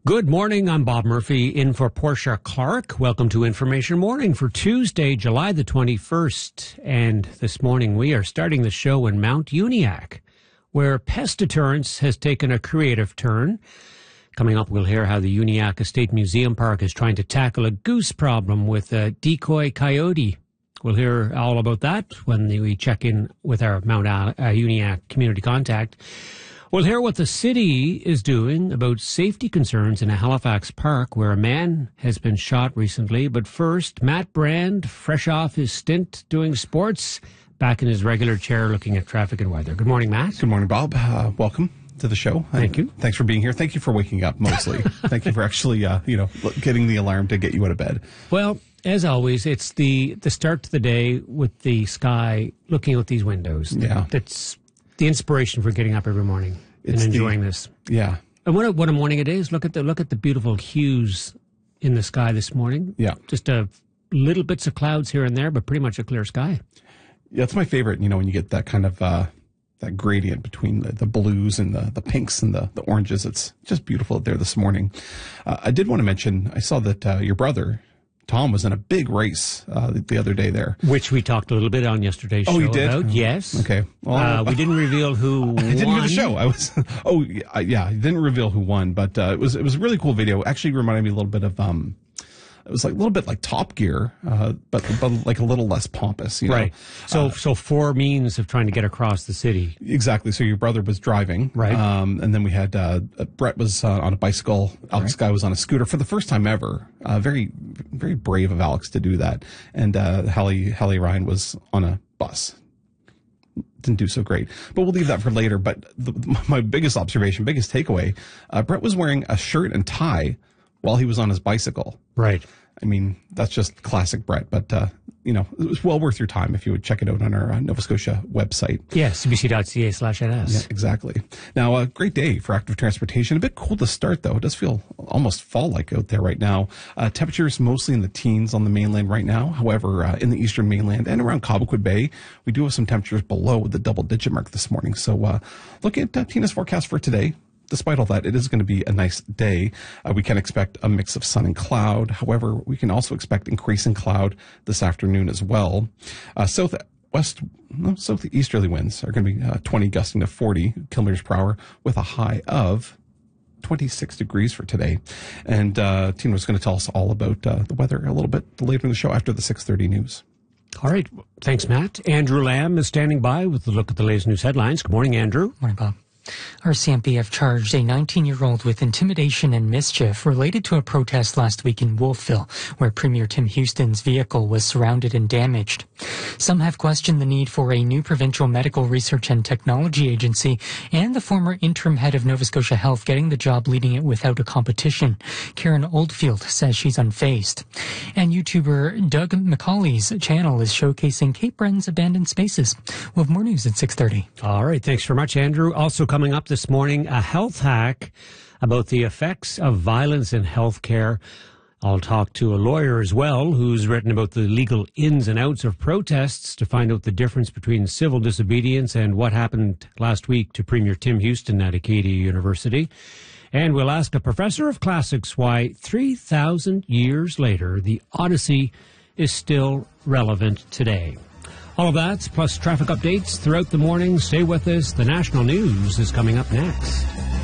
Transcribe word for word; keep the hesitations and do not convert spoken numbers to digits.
Good morning. I'm Bob Murphy in for Portia Clark. Welcome to Information Morning for Tuesday, July the twenty-first. And this morning we are starting the show in Mount Uniacke, where pest deterrence has taken a creative turn. Coming up, we'll hear how the Uniacke Estate Museum Park is trying to tackle a goose problem with a decoy coyote. We'll hear all about that when we check in with our Mount Uniacke community contact. We'll hear what the city is doing about safety concerns in a Halifax park where a man has been shot recently. But first, Matt Brand, fresh off his stint doing sports, back in his regular chair looking at traffic and weather. Good morning, Matt. Good morning, Bob. Uh, welcome to the show. Thank you. Thanks for being here. Thank you for waking up, mostly. Thank you for actually, uh, you know, getting the alarm to get you out of bed. Well, as always, it's the, the start to the day with the sky looking out these windows. Yeah. That's the inspiration for getting up every morning It's and enjoying the, this. Yeah. And what a, what a morning it is. Look at the look at the beautiful hues in the sky this morning. Yeah. Just a little bits of clouds here and there, but pretty much a clear sky. Yeah, it's my favorite, you know, when you get that kind of, uh, that gradient between the, the blues and the, the pinks and the, the oranges. It's just beautiful out there this morning. Uh, I did want to mention, I saw that uh, your brother, Tom, was in a big race uh, the other day there. Which we talked a little bit on yesterday's oh, show you did? about. Yes. Okay. Well, uh, we didn't reveal who won. I didn't hear the show. I was, oh, yeah, yeah, I didn't reveal who won, but uh, it was it was a really cool video. Actually reminded me a little bit of, um, it was like a little bit like Top Gear, uh, but, but like a little less pompous, you know? Right. So, uh, so four means of trying to get across the city. Exactly. So your brother was driving. Right. Um, and then we had, uh, Brett was uh, on a bicycle. Alex right. Guy was on a scooter for the first time ever. Uh, very, very brave of Alex to do that. And, uh, Hallie, Hallie Ryan was on a bus. Didn't do so great, but we'll leave that for later. But the, my biggest observation, biggest takeaway, uh, Brett was wearing a shirt and tie while he was on his bicycle. Right. I mean, that's just classic Brett, but, uh, you know, it was well worth your time if you would check it out on our uh, Nova Scotia website. Yeah, c b c dot c a slash n s. Yeah, exactly. Now, a great day for active transportation. A bit cool to start, though. It does feel almost fall-like out there right now. Uh, temperatures mostly in the teens on the mainland right now. However, uh, in the eastern mainland and around Cobequid Bay, we do have some temperatures below the double-digit mark this morning. So uh, look at uh, Tina's forecast for today. Despite all that, it is going to be a nice day. Uh, we can expect a mix of sun and cloud. However, we can also expect increasing cloud this afternoon as well. Uh, southwest, no, southeasterly winds are going to be uh, twenty gusting to forty kilometers per hour with a high of twenty-six degrees for today. And uh, Tina was going to tell us all about uh, the weather a little bit later in the show after the six thirty news. All right. Thanks, Matt. Andrew Lamb is standing by with a look at the latest news headlines. Good morning, Andrew. Morning, Bob. R C M P have charged a nineteen-year-old with intimidation and mischief related to a protest last week in Wolfville, where Premier Tim Houston's vehicle was surrounded and damaged. Some have questioned the need for a new provincial medical research and technology agency and the former interim head of Nova Scotia Health getting the job leading it without a competition. Karen Oldfield says she's unfazed. And YouTuber Doug McCauley's channel is showcasing Cape Breton's abandoned spaces. We'll have more news at six thirty. All right. Thanks very much, Andrew. Also coming up this morning, a health hack about the effects of violence in healthcare. I'll talk to a lawyer as well who's written about the legal ins and outs of protests to find out the difference between civil disobedience and what happened last week to Premier Tim Houston at Acadia University. And we'll ask a professor of classics why three thousand years later, the Odyssey is still relevant today. All of that, plus traffic updates throughout the morning. Stay with us. The national news is coming up next.